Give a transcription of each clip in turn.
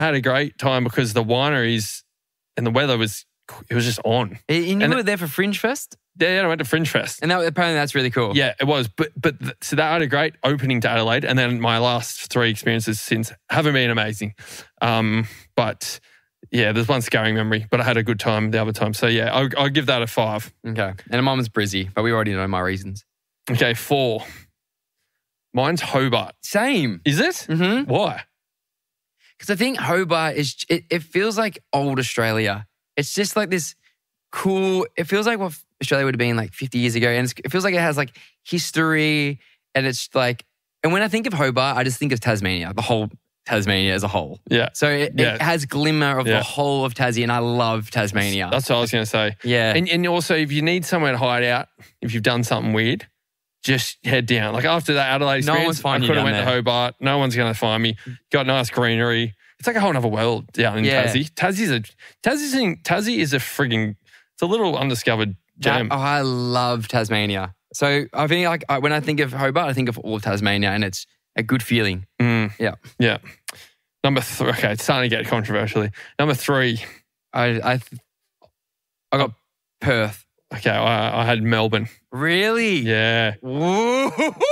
I had a great time because the wineries and the weather was just on. And you were there for Fringe Fest? Yeah, I went to Fringe Fest. And apparently that's really cool. Yeah, it was. So that had a great opening to Adelaide. And then my last 3 experiences since haven't been amazing. But yeah, there's one scarring memory, but I had a good time the other time. So yeah, I'll give that a 5. Okay. And mine was Brizzy, but we already know my reasons. Okay, 4. Mine's Hobart. Same. Is it? Mm-hmm. Why? Because I think Hobart it feels like old Australia. It's just like this cool, it feels like what Australia would have been like 50 years ago. And it feels like it has like history and it's like, and when I think of Hobart, I just think of Tasmania, the whole Tasmania as a whole. Yeah. So it has glimmer of the whole of Tassie and I love Tasmania. That's what I was going to say. Yeah. And also if you need somewhere to hide out, if you've done something weird, just head down. Like after that Adelaide experience, I could have went to Hobart. No one's going to find me. Got nice greenery. It's like a whole other world down in Tassie. Tassie is a frigging, it's a little undiscovered gem. I love Tasmania. So I think like when I think of Hobart, I think of all of Tasmania and it's a good feeling. Yeah. Yeah. Number 3. Okay, it's starting to get controversially. Number 3. I got Perth. Okay, I had Melbourne. Really? Yeah. Woo!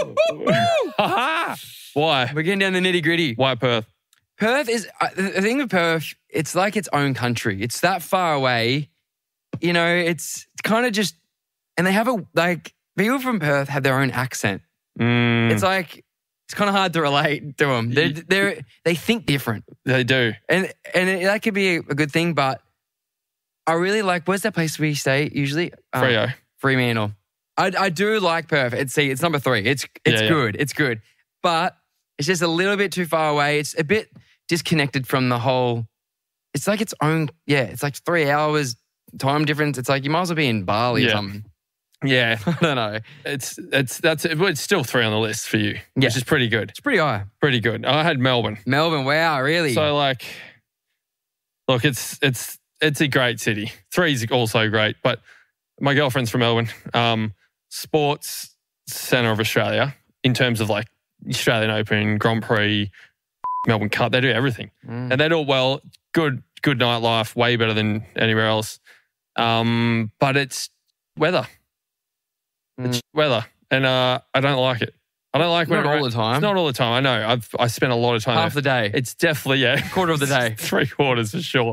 Why? We're getting down the nitty gritty. Why Perth? Perth is, the thing with Perth, it's like its own country. It's that far away. You know, it's kind of just, and they have people from Perth have their own accent. It's like, it's kind of hard to relate to them. They think different. They do. And that could be a good thing, but I really like, where's that place we stay usually? Freo. Fremantle. I do like Perth. It's number 3. It's good. It's good. But it's just a little bit too far away. It's a bit disconnected from the whole, it's like its own, it's like 3 hours time difference. It's like you might as well be in Bali or something. Yeah. I don't know. It's still 3 on the list for you, which is pretty good. It's pretty high. Pretty good. I had Melbourne. Melbourne, wow, really? So like, look, it's a great city. 3 is also great, but my girlfriend's from Melbourne. Sports centre of Australia in terms of like Australian Open, Grand Prix, Melbourne Cup. They do everything. And they do it well. Good nightlife, way better than anywhere else. But it's weather. It's weather. And I don't like it. I don't like when not all the time. It's not all the time. I know. I spent a lot of time half the day. It's definitely quarter of the day. 3/4 for sure.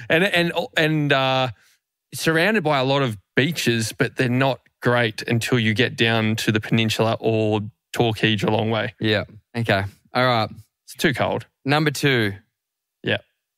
And surrounded by a lot of beaches, but they're not great until you get down to the peninsula or Torquay a long way. Yeah. Okay. All right. It's too cold. Number 2. Yeah.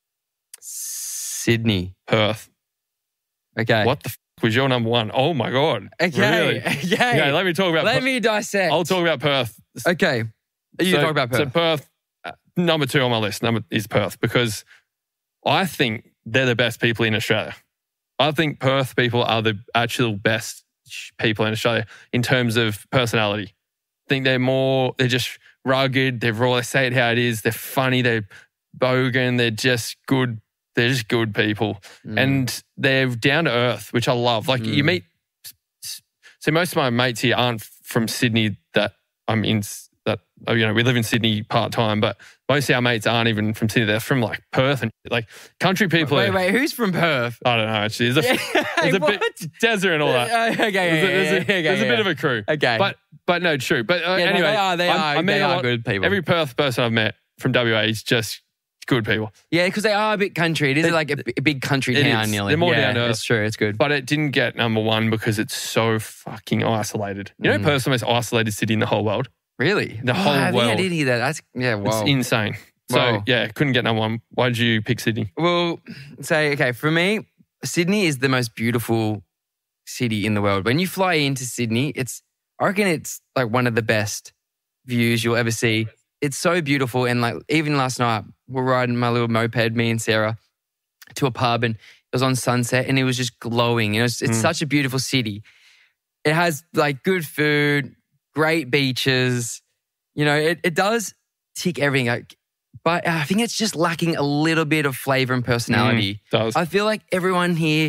Sydney. Perth. Okay. What the was your number 1? Oh my God. Okay. Really? Okay. Let me talk about Let me dissect. I'll talk about Perth. Okay. You talk about Perth. So Perth, number 2 on my list is Perth because I think they're the best people in Australia. I think Perth people are the actual best people in Australia in terms of personality. I think they're just rugged, they're raw, they say it how it is, they're funny, they're bogan, they're just good people. And they're down to earth, which I love. Like you meet, so most of my mates here aren't from Sydney that I'm in, that, we live in Sydney part-time, but most of our mates aren't even from Sydney. They're from like Perth and like country people. Wait, who's from Perth? I don't know, actually. There's a bit, Desert and all that. There's a bit of a crew. Okay. But no, true. But anyway. They are good people. Every Perth person I've met from WA is just good people. Yeah, because they are a bit country. It is like a big country town nearly. They're more down to earth. It's true. It's good. But it didn't get number 1 because it's so fucking isolated. You know, Perth's the most isolated city in the whole world. Really? The whole world. I did hear that. Wow. It's insane. So, couldn't get number 1. Why did you pick Sydney? Well, for me, Sydney is the most beautiful city in the world. When you fly into Sydney, I reckon it's like one of the best views you'll ever see. It's so beautiful. And like even last night, we're riding my little moped, me and Sarah, to a pub and it was on sunset and it was just glowing. It's such a beautiful city. It has like good food, great beaches. It does tick everything. But I think it's just lacking a little bit of flavor and personality. Does. I feel like everyone here,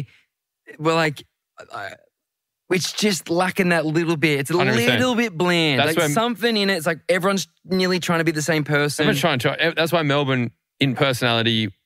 it's just lacking that little bit. It's a 100%. Little bit bland. Something in it. It's like everyone's nearly trying to be the same person. Everyone's trying to. That's why Melbourne in personality